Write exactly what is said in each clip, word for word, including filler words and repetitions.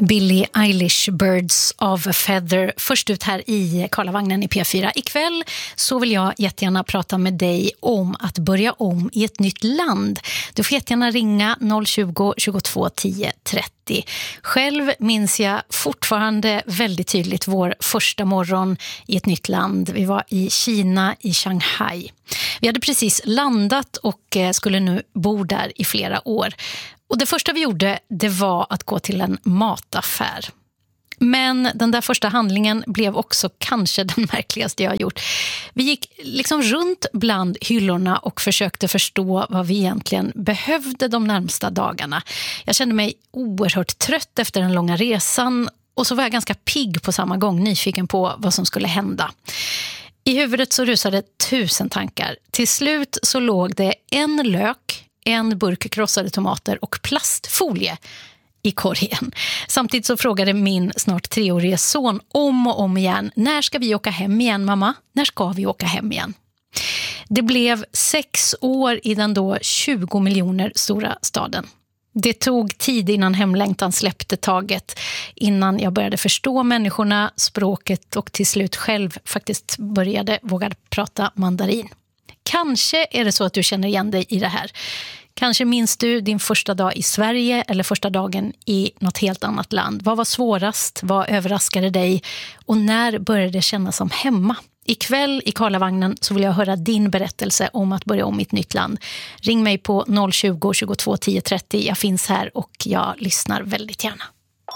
Billie Eilish, Birds of a Feather, först ut här i Karlavagnen i P fyra. Ikväll så vill jag jättegärna prata med dig om att börja om i ett nytt land. Du får jättegärna ringa noll tjugo, tjugotvå, tio, trettio. Själv minns jag fortfarande väldigt tydligt vår första morgon i ett nytt land. Vi var i Kina, i Shanghai. Vi hade precis landat och skulle nu bo där i flera år. Och det första vi gjorde, det var att gå till en mataffär. Men den där första handlingen blev också kanske den märkligaste jag har gjort. Vi gick liksom runt bland hyllorna och försökte förstå vad vi egentligen behövde de närmsta dagarna. Jag kände mig oerhört trött efter den långa resan och så var jag ganska pigg på samma gång, nyfiken på vad som skulle hända. I huvudet så rusade tusen tankar. Till slut så låg det en lök, en burk krossade tomater och plastfolie i korgen. Samtidigt så frågade min snart treårige son om och om igen: när ska vi åka hem igen, mamma? När ska vi åka hem igen? Det blev sex år i den då tjugo miljoner stora staden. Det tog tid innan hemlängtan släppte taget, innan jag började förstå människorna, språket och till slut själv faktiskt började våga prata mandarin. Kanske är det så att du känner igen dig i det här. Kanske minns du din första dag i Sverige eller första dagen i något helt annat land. Vad var svårast? Vad överraskade dig? Och när började det kännas som hemma? Ikväll i Karlavagnen så vill jag höra din berättelse om att börja om i ett nytt land. Ring mig på noll tjugo, tjugotvå, tio, trettio. Jag finns här och jag lyssnar väldigt gärna.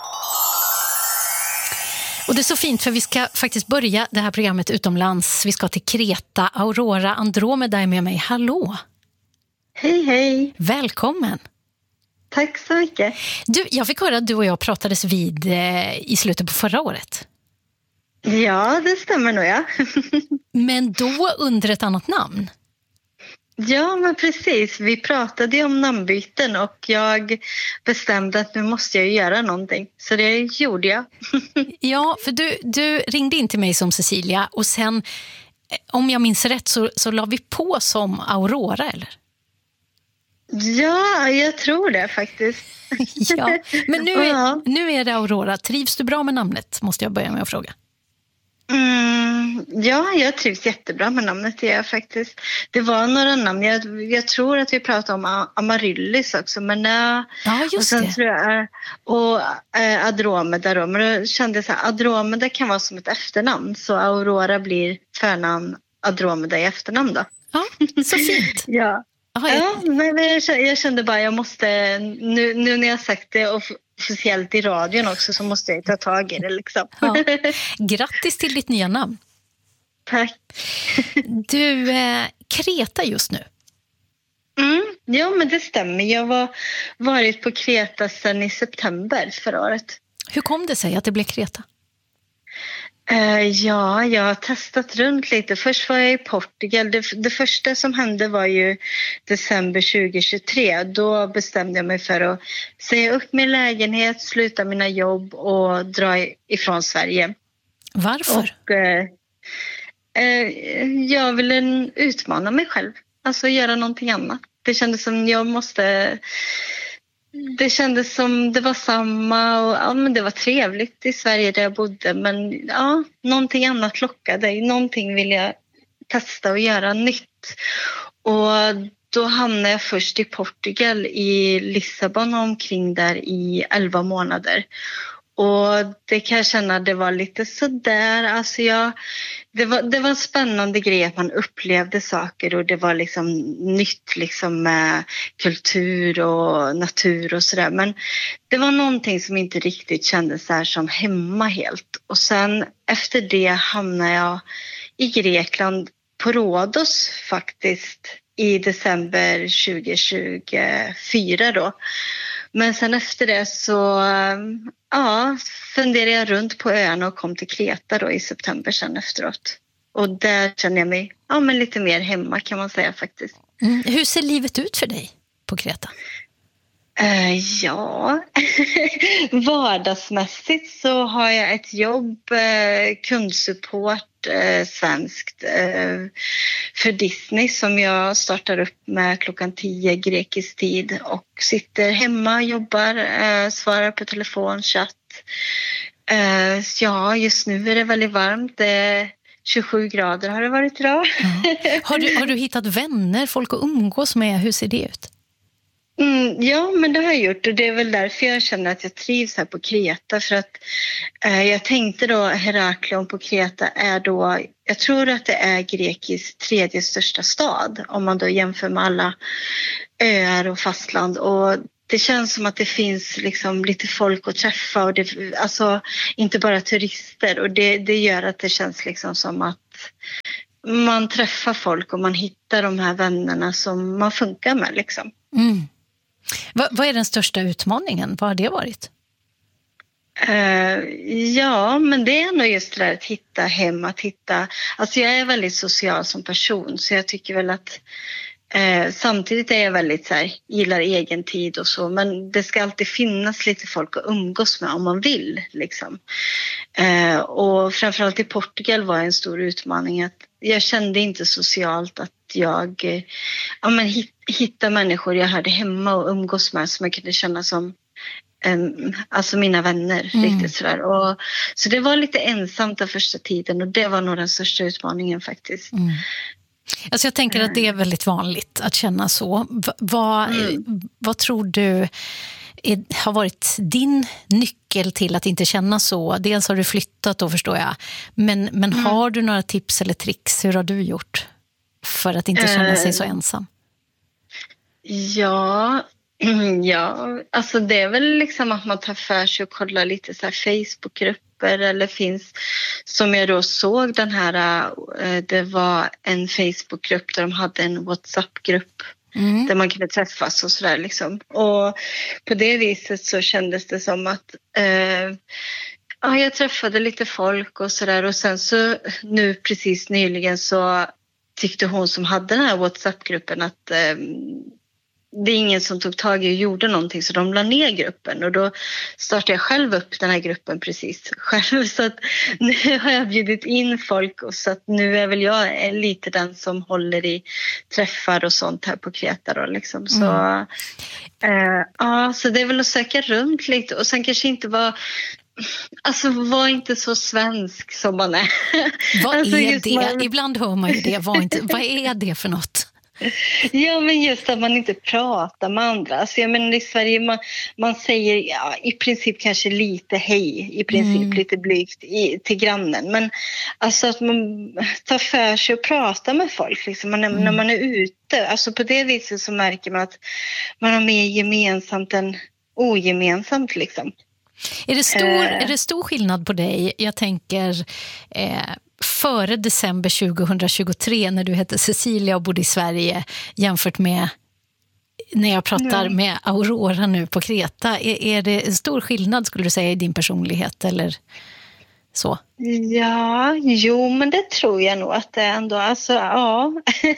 Och det är så fint för vi ska faktiskt börja det här programmet utomlands. Vi ska till Kreta. Aurora Andromeda är med mig. Hallå! Hej, hej. Välkommen. Tack så mycket. Du, jag fick höra att du och jag pratades vid eh, i slutet på förra året. Ja, det stämmer nog, ja. Men då under ett annat namn. Ja, men precis. Vi pratade ju om namnbyten och jag bestämde att nu måste jag göra någonting. Så det gjorde jag. Ja, för du, du ringde in till mig som Cecilia och sen, om jag minns rätt, så, så la vi på som Aurora, eller? Ja, jag tror det faktiskt. Ja, men nu är, nu är det Aurora. Trivs du bra med namnet, måste jag börja med att fråga. Mm, ja, jag trivs jättebra med namnet, det är jag faktiskt. Det var några namn, jag, jag tror att vi pratade om Amaryllis också, men äh, ja, just och sen det. Tror jag, och äh, Andromeda då, men då kände jag så här, Andromeda kan vara som ett efternamn, så Aurora blir förnamn, Andromeda i efternamn då. Ja, så fint. Ja. Aha, jag... Ja, men jag, jag kände bara jag måste, nu, nu när jag har sagt det officiellt i radion också, så måste jag ta tag i det liksom. Ja. Grattis till ditt nya namn. Tack. Du, eh, Kreta just nu. Mm, ja, men det stämmer. Jag var varit på Kreta sedan i september förra året. Hur kom det sig att det blev Kreta? Uh, ja, jag har testat runt lite. Först var jag i Portugal. Det, det första som hände var ju december tjugohundratjugotre. Då bestämde jag mig för att säga upp min lägenhet, sluta mina jobb och dra ifrån Sverige. Varför? Och, uh, uh, jag ville utmana mig själv. Alltså göra någonting annat. Det kändes som jag måste... Det kändes som det var samma och ja, men det var trevligt i Sverige där jag bodde, men ja, någonting annat lockade, någonting ville jag testa och göra nytt. Och då hamnade jag först i Portugal, i Lissabon, omkring där i elva månader. Och det kan jag känna, det var lite sådär, alltså jag, det var, det var en spännande grej att man upplevde saker och det var liksom nytt liksom med kultur och natur och sådär. Men det var någonting som inte riktigt kändes så här som hemma helt. Och sen efter det hamnade jag i Grekland, på Rhodos faktiskt, i december tjugohundratjugofyra då. Men sen efter det så ja, funderade jag runt på öarna och kom till Kreta då i september sen efteråt. Och där känner jag mig ja, men lite mer hemma kan man säga faktiskt. Mm. Hur ser livet ut för dig på Kreta? Uh, ja, vardagsmässigt så har jag ett jobb, uh, kundsupport eh, svenskt eh, för Disney som jag startar upp med klockan tio grekisk tid och sitter hemma, jobbar, eh, svarar på telefon, chatt. Eh, ja, just nu är det väldigt varmt. Det är tjugosju grader har det varit idag. Ja. Har du, har du hittat vänner, folk att umgås med? Hur ser det ut? Mm, ja, men det har jag gjort och det är väl därför jag känner att jag trivs här på Kreta för att eh, jag tänkte då Heraklion på Kreta är då, jag tror att det är Grekis tredje största stad om man då jämför med alla öar och fastland och det känns som att det finns liksom lite folk att träffa och det, alltså inte bara turister och det, det gör att det känns liksom som att man träffar folk och man hittar de här vännerna som man funkar med liksom. Mm. Va, vad är den största utmaningen? Vad har det varit? Uh, ja, men det är nog just det där att hitta hem, att hitta... Alltså jag är väldigt social som person så jag tycker väl att uh, samtidigt är jag väldigt så här, gillar egen tid och så men det ska alltid finnas lite folk att umgås med om man vill liksom. Uh, och framförallt i Portugal var en stor utmaning att jag kände inte socialt att jag ja, men hitta människor jag hade hemma och umgås med som jag kunde känna som um, alltså mina vänner mm. riktigt sådär. Och, så det var lite ensamt den första tiden och det var nog den största utmaningen faktiskt. Mm. Alltså jag tänker att det är väldigt vanligt att känna så. V- vad, mm. vad tror du är, har varit din nyckel till att inte känna så? Dels har du flyttat då förstår jag. Men, men mm. har du några tips eller tricks? Hur har du gjort för att inte känna sig så ensam? Ja, ja, alltså det är väl liksom att man tar för sig och kollar lite så här Facebookgrupper eller finns, som jag då såg den här, det var en Facebookgrupp där de hade en WhatsApp-grupp mm. där man kunde träffas och sådär liksom. Och på det viset så kändes det som att eh, ja, jag träffade lite folk och sådär och sen så nu precis nyligen så tyckte hon som hade den här WhatsApp-gruppen att eh, det är ingen som tog tag i och gjorde någonting så de la ner gruppen och då startade jag själv upp den här gruppen precis själv så att nu har jag bjudit in folk och så att nu är väl jag lite den som håller i träffar och sånt här på Kreta då liksom så mm. eh, ja så det är väl att söka runt lite och sen kanske inte vara alltså var inte så svensk som man är. Vad alltså, är det? Man... Ibland hör man ju det. Var inte... Vad är det för något? Ja, men just att man inte pratar med andra. Alltså, jag menar, i Sverige man, man säger ja, i princip kanske lite hej, i princip mm. lite blygt i, till grannen. Men alltså att man tar för sig och pratar med folk liksom, man, mm. när man är ute. Alltså på det viset så märker man att man har mer gemensamt än ogemensamt liksom. Är det stor, eh. är det stor skillnad på dig? Jag tänker eh, före december tjugohundratjugotre när du hette Cecilia och bodde i Sverige jämfört med när jag pratar mm. med Aurora nu på Kreta. Är, är det en stor skillnad skulle du säga i din personlighet eller så? Ja, jo men det tror jag nog att det är ändå, alltså ja.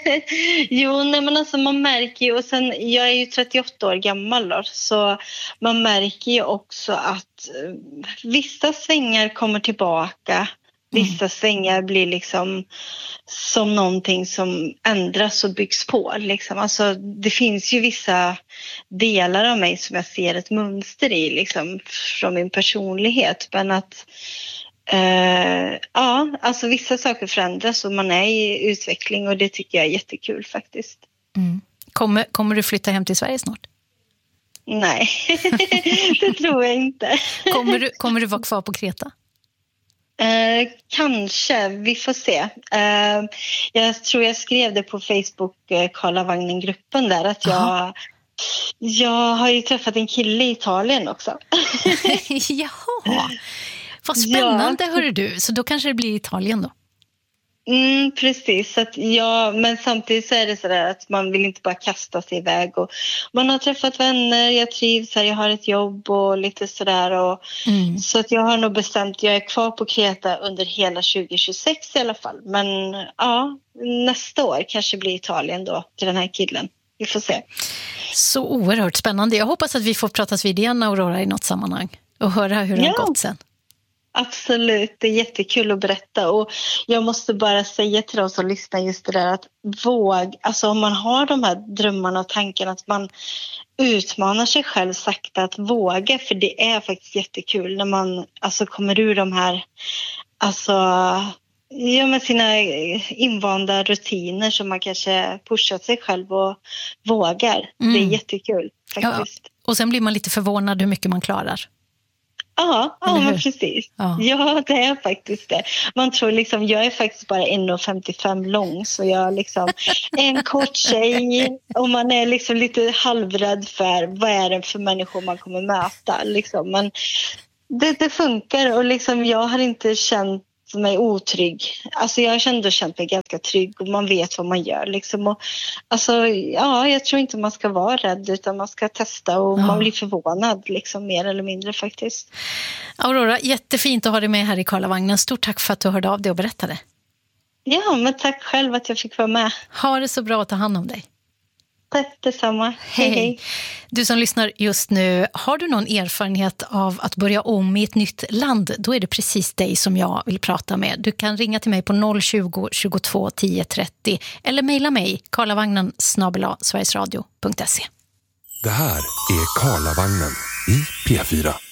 jo, nej men alltså man märker ju, och sen jag är ju trettioåtta år gammal då, så man märker ju också att vissa svängar kommer tillbaka. Vissa svängar blir liksom som någonting som ändras och byggs på. Liksom. Alltså, det finns ju vissa delar av mig som jag ser ett mönster i liksom, från min personlighet. Men att eh, ja, alltså vissa saker förändras och man är i utveckling och det tycker jag är jättekul faktiskt. Mm. Kommer, kommer du flytta hem till Sverige snart? Nej, det tror jag inte. kommer, du, kommer du vara kvar på Kreta? Eh, kanske, vi får se. Eh, jag tror jag skrev det på Facebook, eh, Karlavagnen-gruppen där, att jag, jag har ju träffat en kille i Italien också. Jaha, vad spännande ja. Hörde du. Så då kanske det blir Italien då? Mm, precis, att ja, men samtidigt så är det så där att man vill inte bara kasta sig iväg och man har träffat vänner, jag trivs här, jag har ett jobb och lite sådär och mm. så att jag har nog bestämt, jag är kvar på Kreta under hela tjugohundratjugosex i alla fall, men ja, nästa år kanske blir Italien då till den här killen, vi får se. Så oerhört spännande, jag hoppas att vi får pratas vid igen Aurora i något sammanhang och höra hur det ja. har gått sen. Absolut, det är jättekul att berätta och jag måste bara säga till oss som lyssnar just det där att våg, alltså om man har de här drömmarna och tankarna att man utmanar sig själv sakta att våga, för det är faktiskt jättekul när man alltså kommer ur de här, alltså ja, med sina invanda rutiner som man kanske pushar sig själv och vågar. Mm. Det är jättekul faktiskt. Ja, och sen blir man lite förvånad hur mycket man klarar. Ja, ja men precis. Ja. ja, det är faktiskt det. Man tror liksom, jag är faktiskt bara en komma femtiofem lång, så jag är liksom en kort tjej och man är liksom lite halvrädd för vad är det för människor man kommer möta. Liksom. Men det, det funkar och liksom, jag har inte känt mig otrygg. Alltså jag har ändå känt mig ganska trygg och man vet vad man gör. Liksom. Och, alltså, ja, jag tror inte man ska vara rädd utan man ska testa och ja. Man blir förvånad liksom, mer eller mindre faktiskt. Aurora, jättefint att ha dig med här i Karlavagnen. Stort tack för att du hörde av dig och berättade. Ja, men tack själv att jag fick vara med. Ha det så bra att ta hand om dig. Tack detsamma. Hej, hej, hej. Du som lyssnar just nu, har du någon erfarenhet av att börja om i ett nytt land, då är det precis dig som jag vill prata med. Du kan ringa till mig på noll tjugo, tjugotvå, tio trettio eller mejla mig karlavagnen snabel-a sverigesradio punkt se. Det här är Karlavagnen i P fyra.